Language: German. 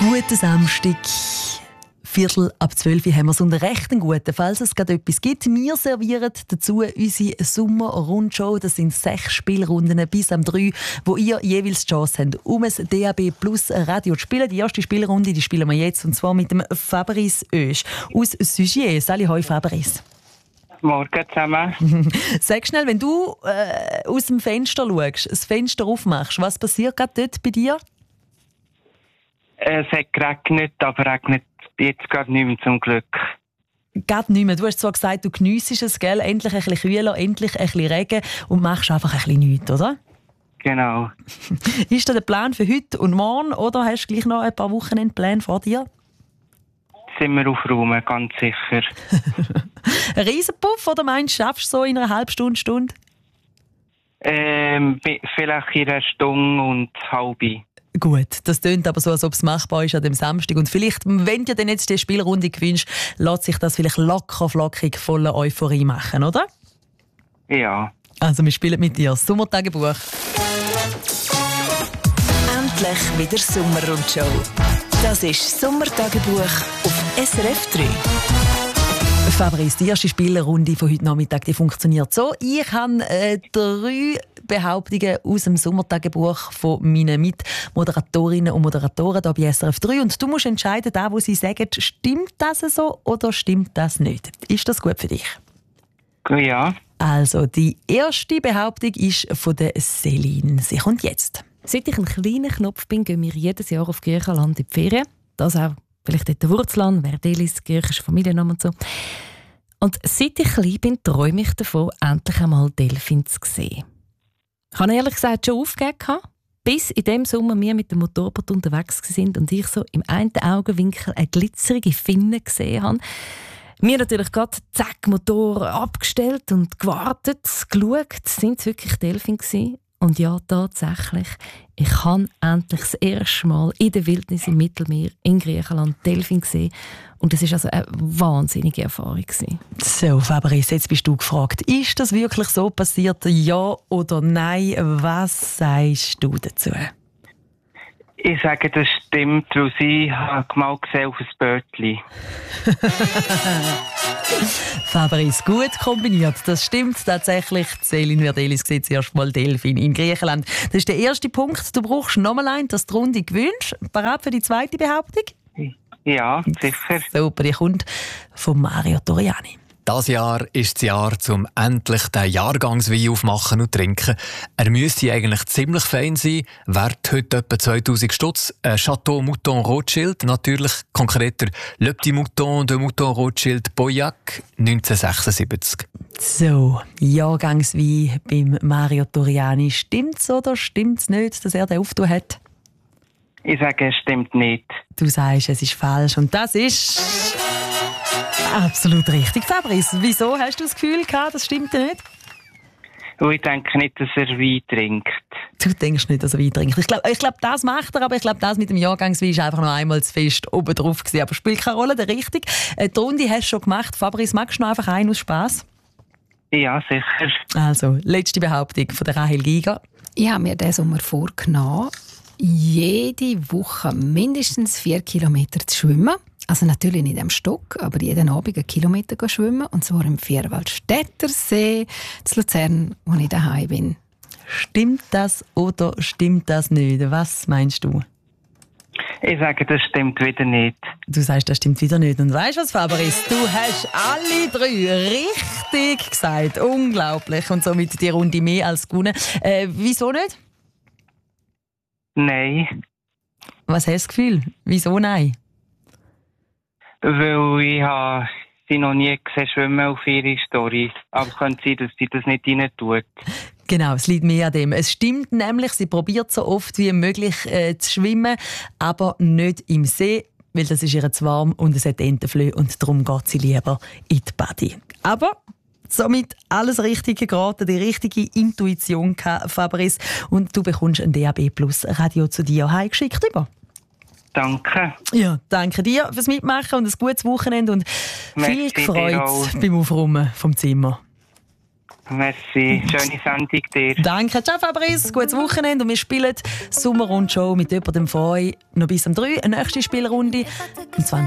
Guten Samstag. 11:45 haben wir so einen recht guten, falls es gerade etwas gibt. Wir servieren dazu unsere Sommer-Rundshow. Das sind 6 Spielrunden bis am 3, wo ihr jeweils die Chance habt, um ein DAB Plus Radio zu spielen. Die erste Spielrunde die spielen wir jetzt, und zwar mit dem Fabrice Oesch aus Sugier. Salut, hoi Fabrice. Morgen zusammen. Sag schnell, wenn du aus dem Fenster schaust, das Fenster aufmachst, was passiert gerade dort bei dir? Es hat geregnet, aber regnet jetzt gerade nicht mehr, zum Glück. Geht nicht mehr. Du hast zwar gesagt, du geniessest es, gell? Endlich ein bisschen kühler, endlich ein bisschen Regen und machst einfach ein bisschen nichts, oder? Genau. Ist das der Plan für heute und morgen, oder hast du gleich noch ein paar Wochenendpläne vor dir? Sind wir aufräumen, ganz sicher. Ein Riesenpuff, oder meinst du, schaffst du so in einer halben Stunde? Vielleicht in einer Stunde und halbe. Gut, das tönt aber so, als ob es machbar ist an dem Samstag. Und vielleicht, wenn du dann jetzt die Spielrunde gewinnst, lässt sich das vielleicht locker, flockig, voller Euphorie machen, oder? Ja. Also wir spielen mit dir. Sommertagebuch. Endlich wieder Sommerrundshow. Das ist Sommertagebuch auf SRF 3. Fabrice, die erste Spielrunde von heute Nachmittag die funktioniert so. Ich habe 3 Behauptungen aus dem Sommertagebuch von meinen Mitmoderatorinnen und Moderatoren hier bei SRF 3. Und du musst entscheiden, da, wo sie sagen, stimmt das so oder stimmt das nicht. Ist das gut für dich? Ja. Also, die erste Behauptung ist von der Céline. Sie kommt jetzt. Seit ich ein kleiner Knopf bin, gehen wir jedes Jahr auf Griechenland in die Ferien. Das auch vielleicht dort der Wurzelland, Verdelis, griechischer Familienname und so. Und seit ich klein bin, träume ich davon, endlich einmal Delfin zu sehen. Ich habe ehrlich gesagt schon aufgegeben, bis in dem Sommer wir mit dem Motorboot unterwegs waren und ich so im einen Augenwinkel eine glitzerige Finne gesehen habe. Wir natürlich gerade zack, Motor abgestellt und gewartet, geschaut, sind es wirklich Delfin gewesen? Und ja, tatsächlich, ich habe endlich das erste Mal in der Wildnis im Mittelmeer in Griechenland Delfin gesehen. Und das war also eine wahnsinnige Erfahrung. So, Fabrice, jetzt bist du gefragt. Ist das wirklich so passiert? Ja oder nein? Was sagst du dazu? Ich sage, das stimmt, weil sie mal gesehen auf ein Bötchen. Fabrice, gut kombiniert. Das stimmt tatsächlich. Céline Verdelis sieht zuerst mal Delfin in Griechenland. Das ist der erste Punkt. Du brauchst nochmal einen, dass du die Runde gewünscht. Bereit für die zweite Behauptung? Ja, sicher. Super, die kommt von Mario Toriani. Das Jahr ist das Jahr, um endlich den Jahrgangswein aufmachen und trinken. Er müsste eigentlich ziemlich fein sein, wert heute etwa 2000 Stutz. Chateau Mouton Rothschild, natürlich konkreter Le Petit Mouton de Mouton Rothschild Pauillac 1976. So, Jahrgangswein beim Mario Toriani. Stimmt's oder stimmt's nicht, dass er den aufgetan hat? Ich sage, es stimmt nicht. Du sagst, es ist falsch. Und das ist absolut richtig, Fabrice. Wieso hast du das Gefühl gehabt, das stimmt ja nicht? Ich denke nicht, dass er Wein trinkt. Du denkst nicht, dass er Wein trinkt. Ich glaube, das macht er, aber ich glaube, das mit dem Jahrgangswein war einfach noch einmal zu fest oben drauf gewesen. Aber spielt keine Rolle, der richtig. Die Runde hast du schon gemacht. Fabrice, magst du noch einfach einen aus Spass? Ja, sicher. Also, letzte Behauptung von der Rahel Giger. Ich habe mir diesen Sommer vorgenommen, jede Woche mindestens 4 Kilometer zu schwimmen. Also natürlich nicht am Stock, aber jeden Abend 1 Kilometer schwimmen. Und zwar im Vierwaldstätter See, zu Luzern, wo ich daheim bin. Stimmt das oder stimmt das nicht? Was meinst du? Ich sage, das stimmt wieder nicht. Du sagst, das stimmt wieder nicht. Und weißt du was, Fabrice? Du hast alle 3 richtig gesagt. Unglaublich. Und somit die Runde mehr als gewonnen. Wieso nicht? Nein. Was hast du das Gefühl? Wieso nein? Weil ich sie noch nie gesehen schwimmen auf ihre Story. Aber es könnte sein, dass sie das nicht rein tut. Genau, es liegt mehr an dem. Es stimmt nämlich, sie probiert so oft wie möglich zu schwimmen, aber nicht im See, weil das ist ihr zu warm und es hat Entenflöhe und darum geht sie lieber in die Badi. Aber somit alles Richtige geraten, die richtige Intuition gehabt, Fabrice. Und du bekommst ein DAB Plus Radio zu dir heimgeschickt über. Danke. Ja, danke dir fürs Mitmachen und ein gutes Wochenende und viel Merci Freude beim Aufräumen vom Zimmer. Merci, schöne Sendung dir. Danke, ciao Fabrice, gutes Wochenende und wir spielen Sommerrundshow mit jemandem von euch noch bis um 3, eine nächste Spielrunde um 20